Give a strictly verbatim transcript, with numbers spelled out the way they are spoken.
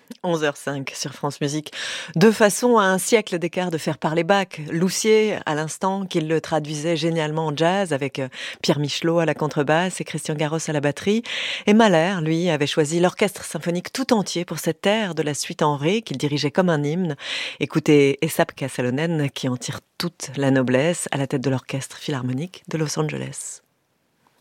onze heures cinq sur France Musique. Deux façons à un siècle d'écart de faire parler Bach. Loussier, à l'instant, qui le traduisait génialement en jazz avec euh, Pierre Michelot à la contrebasse et Christian Garros à la batterie. Et Mahler, lui, avait choisi l'orchestre symphonique tout entier pour cette ère de la suite en ré qu'il dirigeait comme un hymne. Écoutez Esa-Pekka Salonen qui en tire toute la noblesse à la tête de l'orchestre philharmonique de Los Angeles.